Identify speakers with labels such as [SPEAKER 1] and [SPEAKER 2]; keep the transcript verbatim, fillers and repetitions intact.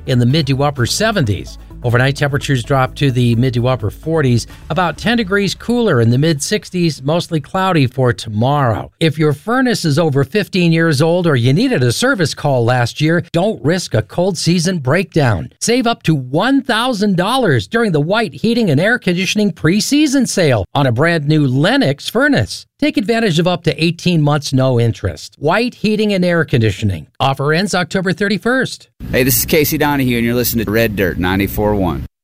[SPEAKER 1] in the mid to upper seventies. Overnight temperatures drop to the mid to upper forties, about ten degrees cooler in the mid sixties, mostly cloudy for tomorrow. If your furnace is over fifteen years old or you needed a service call last year, don't risk a cold season breakdown. Save up to one thousand dollars during the White Heating and Air Conditioning pre-season sale on a brand new Lennox furnace. Take advantage of up to eighteen months no interest. White Heating and Air Conditioning. Offer ends October thirty-first.
[SPEAKER 2] Hey, this is Casey Donahue, and you're listening to Red Dirt ninety-four point one.